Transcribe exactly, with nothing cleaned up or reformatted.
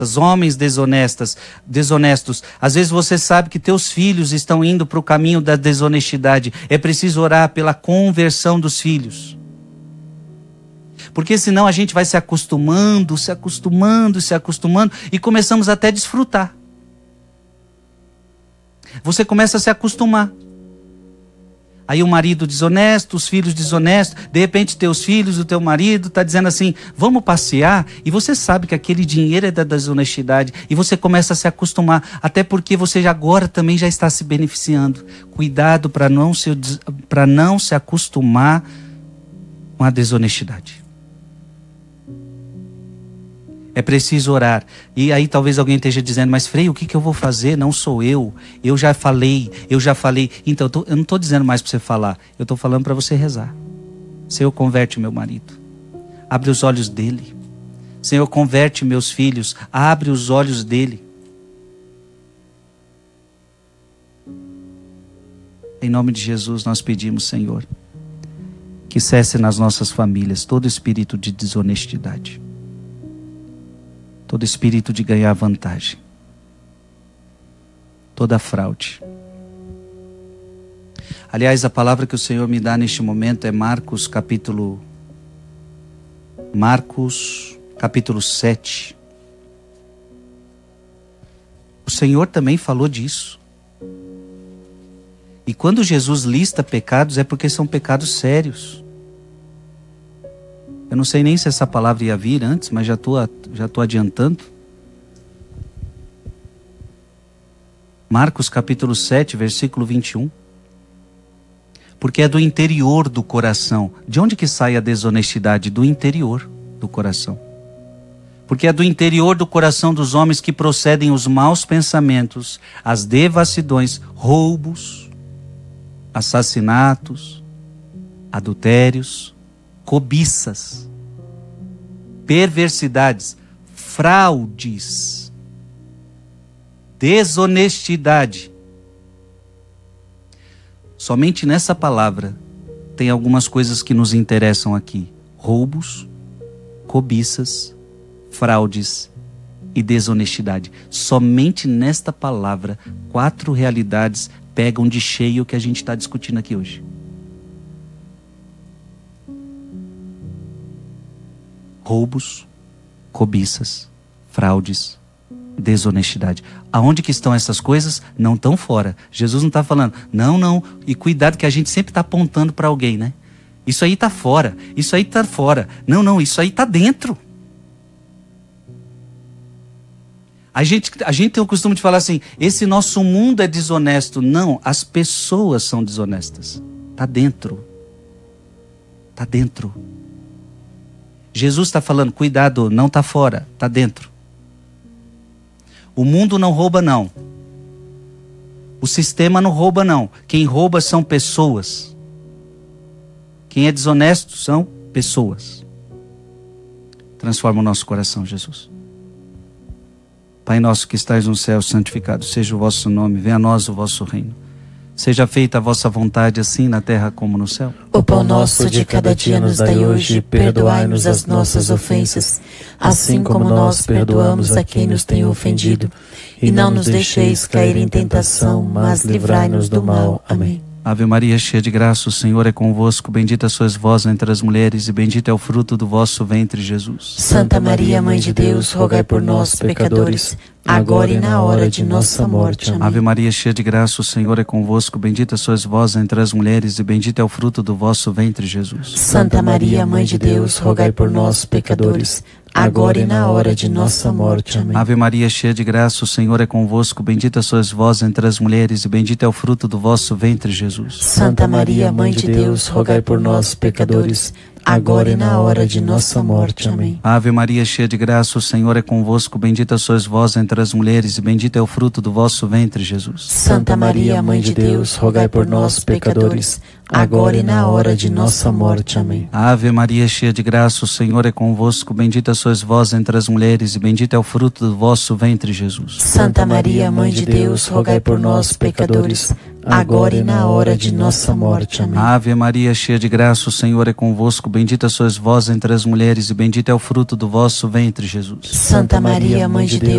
homens desonestas, desonestos. Às vezes você sabe que teus filhos estão indo para o caminho da desonestidade. É preciso orar pela conversão dos filhos. Porque senão a gente vai se acostumando, se acostumando, se acostumando e começamos até a desfrutar. Você começa a se acostumar. Aí o marido desonesto, os filhos desonestos, de repente teus filhos, o teu marido está dizendo assim, vamos passear, e você sabe que aquele dinheiro é da desonestidade, e você começa a se acostumar, até porque você já agora também já está se beneficiando. Cuidado para não se, para não se acostumar com a desonestidade. É preciso orar. E aí talvez alguém esteja dizendo, mas Frei, o que, que eu vou fazer? Não sou eu. Eu já falei, eu já falei. Então, eu, tô, eu não estou dizendo mais para você falar. Eu estou falando para você rezar. Senhor, converte meu marido. Abre os olhos dele. Senhor, converte meus filhos. Abre os olhos dele. Em nome de Jesus nós pedimos, Senhor, que cesse nas nossas famílias todo espírito de desonestidade. Todo espírito de ganhar vantagem. Toda fraude. Aliás, a palavra que o Senhor me dá neste momento é Marcos capítulo... Marcos capítulo sete. O Senhor também falou disso. E quando Jesus lista pecados é porque são pecados sérios. Eu não sei nem se essa palavra ia vir antes, mas já estou já tô adiantando. Marcos capítulo sete, versículo vinte e um. Porque é do interior do coração. De onde que sai a desonestidade? Do interior do coração. Porque é do interior do coração dos homens que procedem os maus pensamentos, as devassidões, roubos, assassinatos, adultérios, cobiças, perversidades, fraudes, desonestidade. Somente nessa palavra tem algumas coisas que nos interessam aqui: roubos, cobiças, fraudes e desonestidade. Somente nesta palavra, quatro realidades pegam de cheio o que a gente está discutindo aqui hoje. Roubos, cobiças, fraudes, desonestidade. Aonde que estão essas coisas? Não estão fora. Jesus não está falando, não, não. E cuidado que a gente sempre está apontando para alguém, né? Isso aí está fora, isso aí está fora. Não, não, isso aí está dentro. A gente, a gente tem o costume de falar assim, esse nosso mundo é desonesto. Não, as pessoas são desonestas. Está dentro. Está dentro. Jesus está falando, cuidado, não está fora, está dentro. O mundo não rouba, não. O sistema não rouba, não. Quem rouba são pessoas. Quem é desonesto são pessoas. Transforma o nosso coração, Jesus. Pai nosso que estais no céu, santificado seja o vosso nome, venha a nós o vosso reino. Seja feita a vossa vontade, assim na terra como no céu. O pão nosso de cada dia nos dai hoje, perdoai-nos as nossas ofensas, assim como nós perdoamos a quem nos tem ofendido. E não nos deixeis cair em tentação, mas livrai-nos do mal. Amém. Ave Maria, cheia de graça, o Senhor é convosco, bendita sois vós entre as mulheres, e bendito é o fruto do vosso ventre, Jesus. Santa Maria, Mãe de Deus, rogai por nós, pecadores, agora e na hora de nossa morte. Amém. Ave Maria, cheia de graça, o Senhor é convosco, bendita sois vós entre as mulheres, e bendito é o fruto do vosso ventre, Jesus. Santa Maria, Mãe de Deus, rogai por nós, pecadores, agora e na hora de nossa morte. Amém. Ave Maria, cheia de graça, o Senhor é convosco, bendita sois vós entre as mulheres, e bendito é o fruto do vosso ventre, Jesus. Santa Maria, Mãe de Deus, rogai por nós, pecadores, agora e na hora de nossa morte. Amém. Ave Maria, cheia de graça, o Senhor é convosco, bendita sois vós entre as mulheres, e bendito é o fruto do vosso ventre, Jesus. Santa Maria, Mãe de Deus, rogai por nós, pecadores, agora e na hora de nossa morte. Amém. Ave Maria, cheia de graça, o Senhor é convosco, bendita sois vós entre as mulheres, e bendito é o fruto do vosso ventre, Jesus. Santa Maria, Mãe de Deus, rogai por nós, pecadores, agora e na hora de nossa morte. Amém. Ave Maria, cheia de graça, o Senhor é convosco. Bendita sois vós entre as mulheres e bendito é o fruto do vosso ventre, Jesus. Santa Maria, Mãe de Deus,